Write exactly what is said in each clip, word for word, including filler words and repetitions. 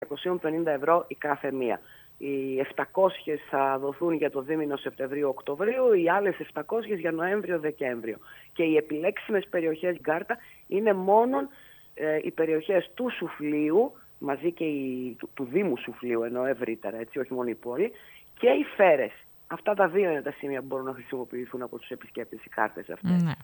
εξακόσια πενήντα ευρώ η κάθε μία. Οι επτακόσιες θα δοθούν για το δίμηνο Σεπτεμβρίου-Οκτωβρίου, οι άλλες επτακόσιες για Νοέμβριο-Δεκέμβριο. Και οι επιλέξιμες περιοχές στην κάρτα είναι μόνο ε, οι περιοχές του Σουφλίου, μαζί και οι, του, του Δήμου Σουφλίου, ενώ ευρύτερα, έτσι, όχι μόνο η πόλη, και οι Φέρες. Αυτά τα δύο είναι τα σημεία που μπορούν να χρησιμοποιηθούν από τους επισκέπτες οι κάρτες αυτές. Ναι.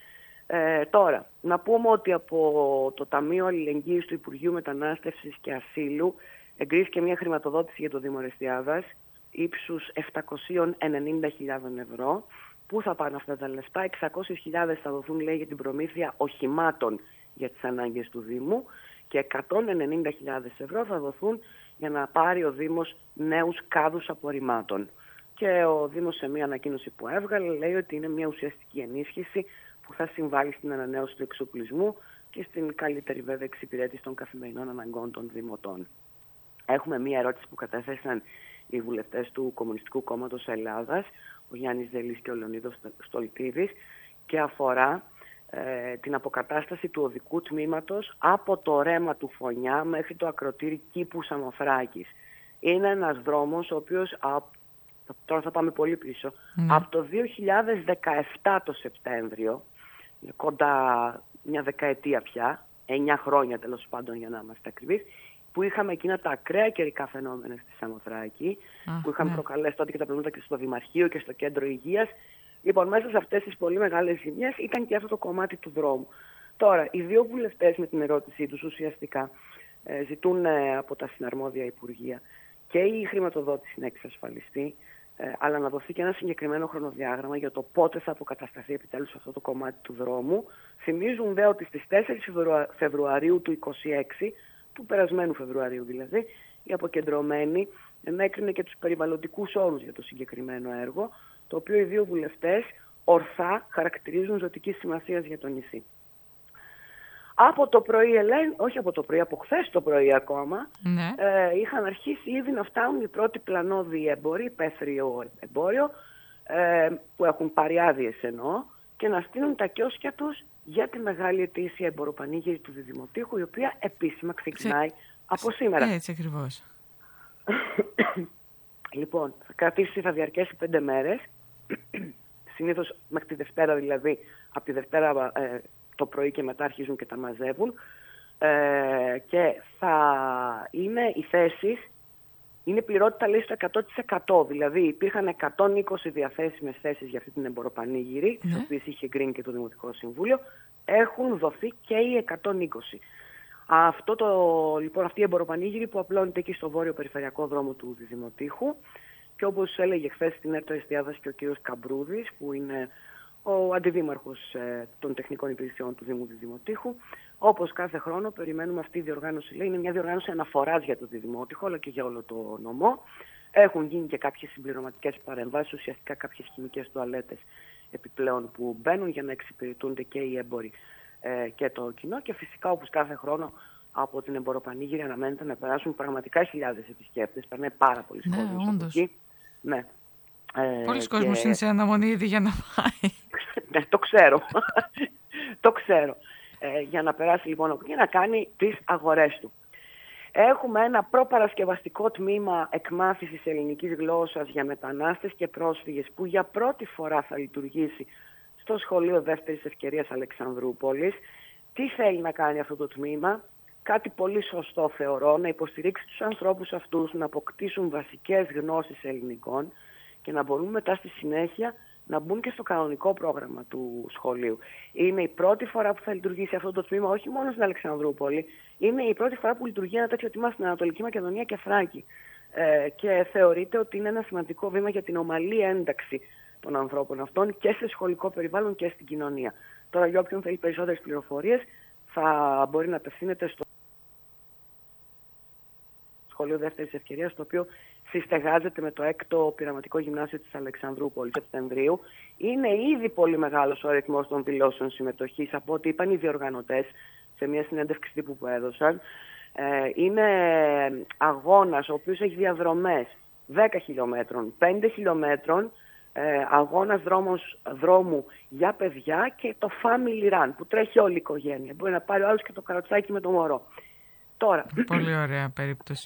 Ε, τώρα, να πούμε ότι από το Ταμείο Αλληλεγγύης του Υπουργείου Μετανάστευσης και Ασύλου εγκρίθηκε μια χρηματοδότηση για το Δήμο Ερεσιάδας ύψους επτακόσιες ενενήντα χιλιάδες ευρώ. Πού θα πάνε αυτά τα λεφτά? εξακόσιες χιλιάδες θα δοθούν, λέει, για την προμήθεια οχημάτων για τις ανάγκες του Δήμου και εκατόν ενενήντα χιλιάδες ευρώ θα δοθούν για να πάρει ο Δήμος νέους κάδους απορριμμάτων. Και ο Δήμος σε μια ανακοίνωση που έβγαλε λέει ότι είναι μια ουσιαστική ενίσχυση που θα συμβάλλει στην ανανέωση του εξοπλισμού και στην καλύτερη βέβαια εξυπηρέτηση των καθημερινών αναγκών των δημοτών. Έχουμε μια ερώτηση που κατέθεσαν οι βουλευτές του Κομμουνιστικού Κόμματος Ελλάδας, ο Γιάννης Δελής και ο Λεωνίδος Στολτίδης, και αφορά ε, την αποκατάσταση του οδικού τμήματος από το ρέμα του Φωνιά μέχρι το ακροτήρι Κήπου Σαμοθράκης. Είναι ένας δρόμος ο οποίος, α, τώρα θα πάμε πολύ πίσω, mm. από το δύο χιλιάδες δεκαεπτά το Σεπτέμβριο, κοντά μια δεκαετία πια, εννιά χρόνια τέλος πάντων για να είμαστε ακριβείς, που είχαμε εκείνα τα ακραία καιρικά φαινόμενα στη Σαμοθράκη, ah, που είχαμε ναι. προκαλέσει τότε και τα προβλήματα και στο Δημαρχείο και στο Κέντρο Υγείας. Λοιπόν, μέσα σε αυτές τις πολύ μεγάλες ζημιές ήταν και αυτό το κομμάτι του δρόμου. Τώρα, οι δύο βουλευτές με την ερώτησή τους ουσιαστικά ε, ζητούν ε, από τα συναρμόδια υπουργεία και η χρηματοδότηση να εξασφαλιστεί, ε, αλλά να δοθεί και ένα συγκεκριμένο χρονοδιάγραμμα για το πότε θα αποκατασταθεί επιτέλους αυτό το κομμάτι του δρόμου. Θυμίζουν δε ότι στις τέσσερις Φεβρουαρίου του είκοσι έξι, του περασμένου Φεβρουαρίου δηλαδή, η αποκεντρωμένη ενέκρινε και τους περιβαλλοντικούς όρους για το συγκεκριμένο έργο, το οποίο οι δύο βουλευτές ορθά χαρακτηρίζουν ζωτικής σημασίας για το νησί. Από το πρωί, Ελένη, όχι από το πρωί, από χθες το πρωί ακόμα, ναι. ε, είχαν αρχίσει ήδη να φτάνουν οι πρώτοι πλανόδιοι εμπόροι, υπαίθριο εμπόριο, ε, που έχουν πάρει άδειες εννοώ, και να στείλουν τα κιόσκια τους για τη μεγάλη ετήσια εμποροπανήγυρη του Διδημοτήχου, η οποία επίσημα ξεκινάει Ξε... από σήμερα. Έτσι ακριβώς. Λοιπόν, θα κρατήσει, θα διαρκέσει πέντε μέρες, συνήθως μέχρι τη Δευτέρα δηλαδή, από τη Δευτέρα ε, το πρωί και μετά αρχίζουν και τα μαζεύουν, ε, και θα είναι οι θέσεις, είναι πληρότητα λέει στο εκατό τοις εκατό, δηλαδή υπήρχαν εκατόν είκοσι διαθέσιμες θέσεις για αυτή την εμποροπανήγυρη, ναι. τις οποίες είχε εγκρίνει και το Δημοτικό Συμβούλιο, έχουν δοθεί και οι εκατόν είκοσι. Αυτό το, λοιπόν, αυτή η εμποροπανήγυρη που απλώνεται εκεί στο βόρειο περιφερειακό δρόμο του Διδημοτήχου, και όπως έλεγε χθες στην ΕΡΤ Εστιάδας και ο κύριος Καμπρούδης, που είναι ο αντιδήμαρχος ε, των τεχνικών υπηρεσιών του Δήμου Διδημοτήχου, όπως κάθε χρόνο περιμένουμε αυτή η διοργάνωση, λέει, είναι μια διοργάνωση αναφοράς για το Διδημότυχο, αλλά και για όλο το νομό. Έχουν γίνει και κάποιες συμπληρωματικές παρεμβάσεις, ουσιαστικά κάποιες χημικές τουαλέτες επιπλέον που μπαίνουν για να εξυπηρετούνται και οι έμποροι ε, και το κοινό, και φυσικά όπως κάθε χρόνο από την εμποροπανήγυρη αναμένεται να περάσουν πραγματικά χιλιάδες επισκέπτες. Περνάει πάρα πολλοί ναι, κόσμος από εκεί. Ναι. Ε, Πολλοί και... κόσμος είναι σε αναμονή ήδη για να πάει. Ναι, το ξέρω. το ξέρω. Ε, για να περάσει λοιπόν και να κάνει τις αγορές του. Έχουμε ένα προπαρασκευαστικό τμήμα εκμάθησης ελληνικής γλώσσας για μετανάστες και πρόσφυγες που για πρώτη φορά θα λειτουργήσει στο Σχολείο Δεύτερης Ευκαιρίας Αλεξανδρούπολης. Τι θέλει να κάνει αυτό το τμήμα? Κάτι πολύ σωστό θεωρώ, να υποστηρίξει τους ανθρώπους αυτούς να αποκτήσουν βασικές γνώσεις ελληνικών και να μπορούν μετά στη συνέχεια να μπουν και στο κανονικό πρόγραμμα του σχολείου. Είναι η πρώτη φορά που θα λειτουργήσει αυτό το τμήμα, όχι μόνο στην Αλεξανδρούπολη, είναι η πρώτη φορά που λειτουργεί ένα τέτοιο τμήμα στην Ανατολική Μακεδονία και Θράκη. Ε, και θεωρείται ότι είναι ένα σημαντικό βήμα για την ομαλή ένταξη των ανθρώπων αυτών και σε σχολικό περιβάλλον και στην κοινωνία. Τώρα, για όποιον θέλει περισσότερες πληροφορίες, θα μπορεί να απευθύνεται στο Σχολείο Δεύτερης Ευκαιρίας, το οποίο συστεγάζεται με το έκτο πειραματικό γυμνάσιο της Αλεξανδρούπολης Σεπτεμβρίου. Είναι ήδη πολύ μεγάλος ο αριθμός των δηλώσεων συμμετοχής, από ό,τι είπαν οι διοργανωτές σε μια συνέντευξη τύπου που έδωσαν. Ε, είναι αγώνας ο οποίος έχει διαδρομές δέκα χιλιόμετρων, πέντε χιλιόμετρων, ε, αγώνας δρόμος, δρόμου για παιδιά και το family run που τρέχει όλη η οικογένεια. Μπορεί να πάρει ο άλλος και το καροτσάκι με το μωρό. Τώρα, πολύ ωραία περίπτωση.